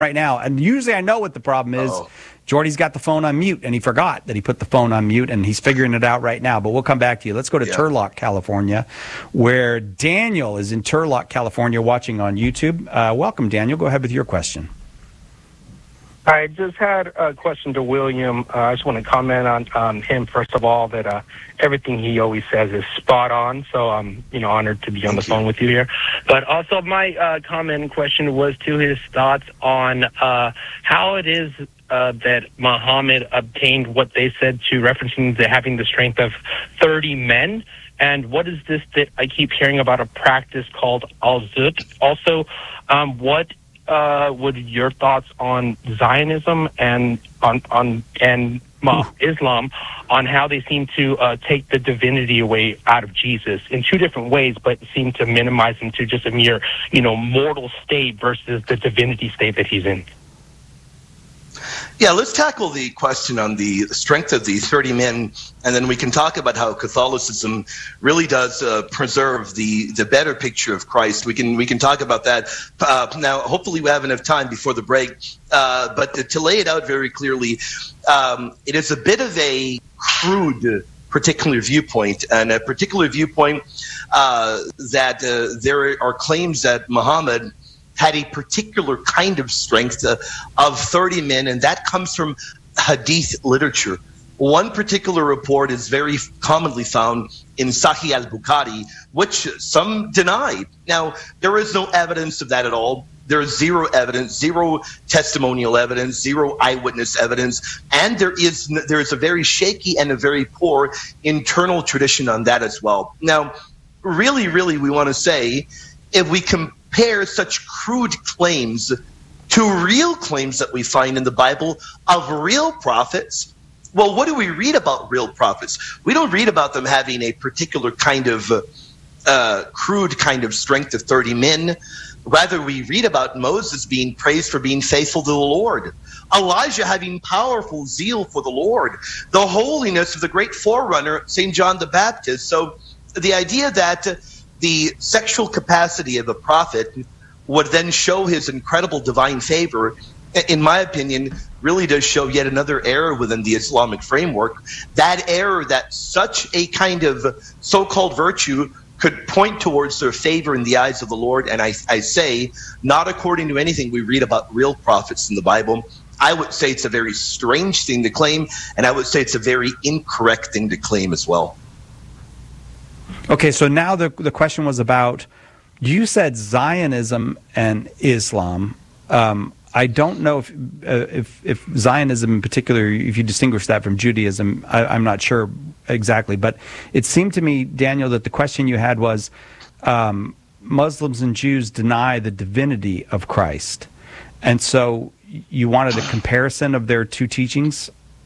right now. And usually I know what the problem is. Jordy's got the phone on mute, and he forgot that he put the phone on mute, and he's figuring it out right now. But we'll come back to you. Let's go to Turlock, California, where Daniel is in Turlock, California, watching on YouTube. Welcome, Daniel. Go ahead with your question. I just had a question to William. I just want to comment on him, first of all, that everything he always says is spot on. So I'm, honored to be on the phone with you here. But also my comment and question was to his thoughts on how it is that Muhammad obtained what they said to referencing to having the strength of 30 men. And what is this that I keep hearing about a practice called al-Zut? Also, what would your thoughts on Zionism and on Islam on how they seem to take the divinity away out of Jesus in two different ways, but seem to minimize him to just a mere, mortal state versus the divinity state that he's in? Yeah, let's tackle the question on the strength of the 30 men, and then we can talk about how Catholicism really does preserve the better picture of Christ. We can talk about that. Now, hopefully we have enough time before the break, but to lay it out very clearly, it is a bit of a crude particular viewpoint, and a particular viewpoint that there are claims that Muhammad had a particular kind of strength of 30 men, and that comes from hadith literature. One particular report is very commonly found in Sahih al-Bukhari, which some deny. Now, there is no evidence of that at all. There is zero evidence, zero testimonial evidence, zero eyewitness evidence, and there is a very shaky and a very poor internal tradition on that as well. Now, really, we want to say, if we compare such crude claims to real claims that we find in the Bible of real prophets, well, what do we read about real prophets? We don't read about them having a particular kind of crude kind of strength of 30 men. Rather, we read about Moses being praised for being faithful to the Lord, Elijah having powerful zeal for the Lord, the holiness of the great forerunner, St. John the Baptist. So the idea that the sexual capacity of a prophet would then show his incredible divine favor, in my opinion, really does show yet another error within the Islamic framework. That error that such a kind of so-called virtue could point towards their favor in the eyes of the Lord. And I say, not according to anything we read about real prophets in the Bible. I would say it's a very strange thing to claim, and I would say it's a very incorrect thing to claim as well. Okay, so now the question was about, you said Zionism and Islam. I don't know if Zionism in particular, if you distinguish that from Judaism, I'm not sure exactly. But it seemed to me, Daniel, that the question you had was, Muslims and Jews deny the divinity of Christ. And so you wanted a comparison of their two teachings?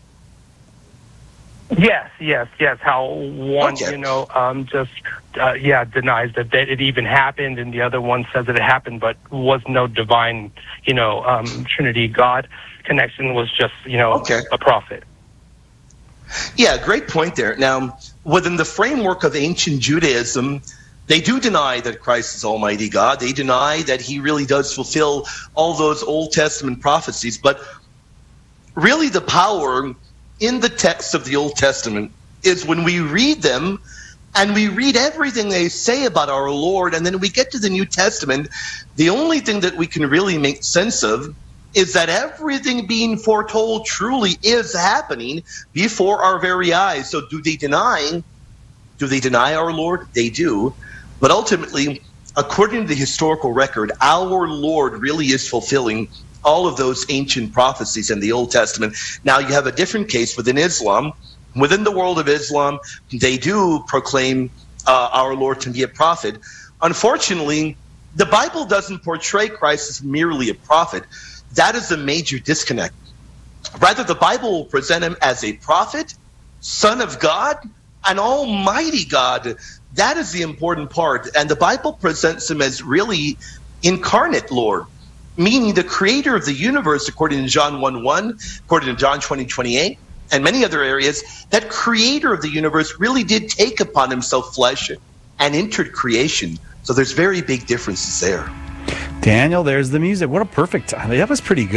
Yes. How one, just denies that it even happened, and the other one says that it happened, but was no divine, Trinity God connection. Was just, a prophet. Yeah, great point there. Now, within the framework of ancient Judaism, they do deny that Christ is Almighty God. They deny that He really does fulfill all those Old Testament prophecies. But really, the power in the text of the Old Testament is when we read them and we read everything they say about our Lord, and then we get to the New Testament, the only thing that we can really make sense of is that everything being foretold truly is happening before our very eyes. So do they deny our Lord? They do. But ultimately, according to the historical record, our Lord really is fulfilling all of those ancient prophecies in the Old Testament. Now, you have a different case within Islam. Within the world of Islam, they do proclaim our Lord to be a prophet. Unfortunately, the Bible doesn't portray Christ as merely a prophet. That is a major disconnect. Rather, the Bible will present him as a prophet, Son of God, and Almighty God. That is the important part. And the Bible presents him as really incarnate Lord, meaning the creator of the universe, according to John 1:1, according to John 20:28, and many other areas. That creator of the universe really did take upon himself flesh and entered creation. So there's very big differences there. Daniel, there's the music. What a perfect time. That was pretty good.